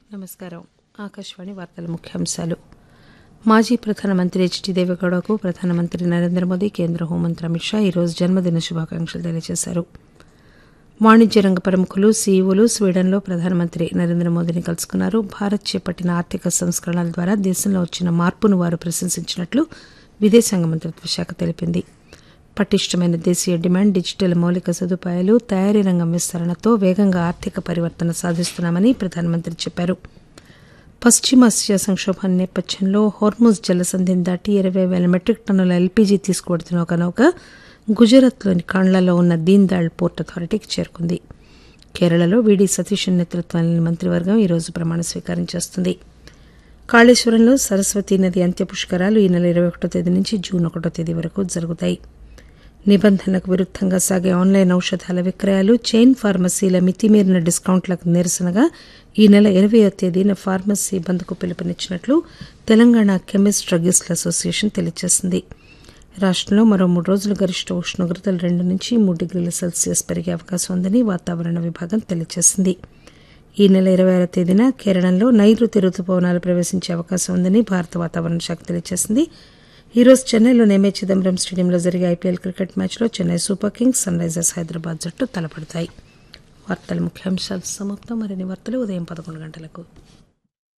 నమస్కారం. ఆకాశవాణి వార్తల ముఖ్యాంశాలు. మాజీ ప్రధానమంత్రి హెచ్డి దేవెగౌడకు ప్రధానమంత్రి నరేంద్ర మోదీ, కేంద్ర హోంమంత్రి అమిత్ షా ఈరోజు జన్మదిన శుభాకాంక్షలు తెలియజేశారు. వాణిజ్య రంగ ప్రముఖులు, సీఈఓలు స్వీడన్లో ప్రధానమంత్రి నరేంద్ర మోదీని కలుసుకున్నారు. భారత్ చేపట్టిన ఆర్థిక సంస్కరణల ద్వారా దేశంలో వచ్చిన మార్పును వారు ప్రశంసించినట్లు విదేశాంగ మంత్రిత్వ శాఖ తెలిపింది. పటిష్టమైన దేశీయ డిమాండ్, డిజిటల్ మౌలిక సదుపాయాలు, తయారీ రంగం విస్తరణతో వేగంగా ఆర్థిక పరివర్తన సాధిస్తున్నామని ప్రధానమంత్రి చెప్పారు. పశ్చిమాసియా సంక్షోభం నేపథ్యంలో హోర్ముజ్ జలసంధిని దాటి 20,000 మెట్రిక్ టన్నుల ఎల్పీజీ తీసుకువెడుతున్న ఒక నౌక గుజరాత్లోని కాండ్లాలో ఉన్న దీన్ దయాళ్ పోర్ట్ అథారిటీకి చేరుకుంది. కేరళలో వీడీ సతీష్ నేతృత్వంలోని మంత్రివర్గం ఈరోజు ప్రమాణ స్వీకారం చేస్తుంది. కాళేశ్వరంలో సరస్వతీ నది అంత్య పుష్కరాలు ఈ నెల 21వ తేదీ నుంచి జూన్ 1వ తేదీ వరకు జరుగుతాయి. నిబంధనలకు విరుద్దంగా సాగే ఆన్లైన్ ఔషధాల విక్రయాలు, చైన్ ఫార్మసీల మితిమీరిన డిస్కౌంట్లకు నిరసనగా ఈ నెల 20వ తేదీన ఫార్మసీ బంద్కు పిలుపునిచ్చినట్లు తెలంగాణ కెమిస్ట్ డ్రగ్గిస్టుల అసోసియేషన్ తెలియజేసింది. రాష్టంలో మరో 3 రోజులు గరిష్ట ఉష్ణోగ్రతలు 2 నుంచి 3 డిగ్రీల సెల్సియస్ పెరిగే అవకాశం ఉందని వాతావరణ విభాగం తెలియజేసింది. ఈ నెల 26వ తేదీన కేరళలో నైరుతి రుతుపవనాలు ప్రవేశించే అవకాశం ఉందని భారత వాతావరణ శాఖ తెలియజేసింది. ఈ రోజు చెన్నైలోని ఎంఏ చిదంబరం స్టేడియంలో జరిగే ఐపీఎల్ క్రికెట్ మ్యాచ్లో Chennai super Kings, sun Risers Hyderabad జట్టు తలపడతాయి. వార్తల ముఖ్యాంశాలు సమాప్తం. మరిన్ని వార్తలు ఉదయం 11 గంటలకు.